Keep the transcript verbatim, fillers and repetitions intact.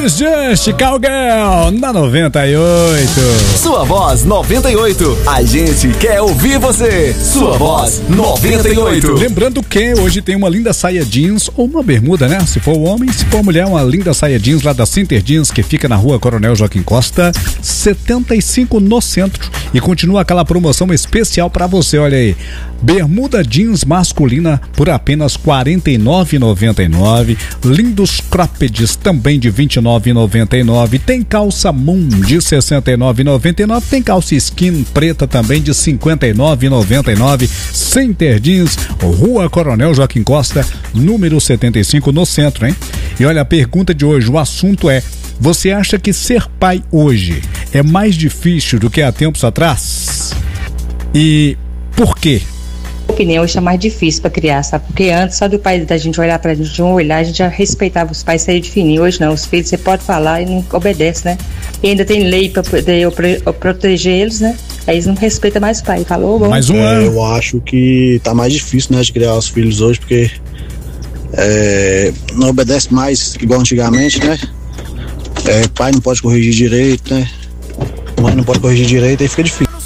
Just Just Cowgirl na noventa e oito. Sua voz noventa e oito. A gente quer ouvir você. Sua voz noventa e oito. Lembrando que hoje tem uma linda saia jeans ou uma bermuda, né? Se for homem, se for mulher, uma linda saia jeans lá da Center Jeans, que fica na rua Coronel Joaquim Costa, setenta e cinco no centro. E continua aquela promoção especial pra você, olha aí. Bermuda jeans masculina por apenas quarenta e nove reais e noventa e nove centavos. Lindos croppeds também de vinte e nove reais e noventa e nove centavos. Tem calça Moon de sessenta e nove reais e noventa e nove centavos. Tem calça skin preta também de cinquenta e nove reais e noventa e nove centavos. Center Jeans, Rua Coronel Joaquim Costa, número setenta e cinco no centro, hein? E olha, a pergunta de hoje, o assunto é: você acha que ser pai hoje é mais difícil do que há tempos atrás? E por quê? Minha opinião, hoje é mais difícil para criar, sabe? Porque antes, só do pai da gente olhar pra gente, de um olhar, a gente já respeitava os pais, sair de fininho. Hoje não, os filhos você pode falar e não obedece, né? E ainda tem lei para poder proteger eles, né? Aí eles não respeitam mais o pai. Falou, bom. Mais um ano. É, eu acho que tá mais difícil, né, de criar os filhos hoje, porque é, não obedece mais igual antigamente, né? É, pai não pode corrigir direito, né? Mãe não pode corrigir direito, aí fica difícil.